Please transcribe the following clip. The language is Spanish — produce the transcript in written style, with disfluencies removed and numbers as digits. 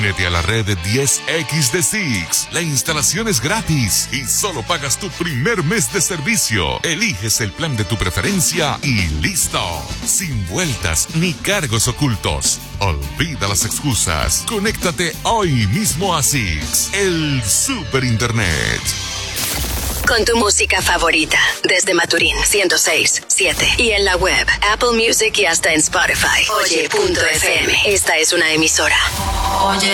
Únete a la red 10X de Six. La instalación es gratis y solo pagas tu primer mes de servicio. Eliges el plan de tu preferencia y listo. Sin vueltas ni cargos ocultos. Olvida las excusas. Conéctate hoy mismo a Six, el super internet. Con tu música favorita, desde Maturín 106.7 y en la web, Apple Music y hasta en Spotify. Oye.fm. Esta es una emisora. Oye.